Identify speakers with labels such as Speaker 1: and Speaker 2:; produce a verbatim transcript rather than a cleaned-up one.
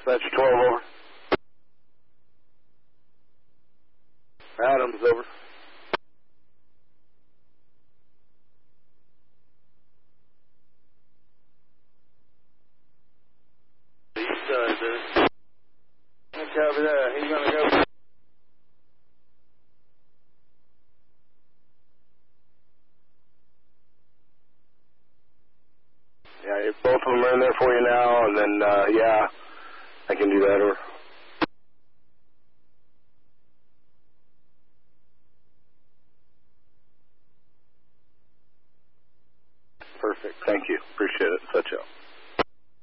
Speaker 1: Dispatcher twelve, over. Adams, over. East side there. Copy that. He's going to go. Yeah, both of them are in there for you now, and then, uh, yeah, I can do that, over. Perfect. Thank you. Appreciate it. Such a.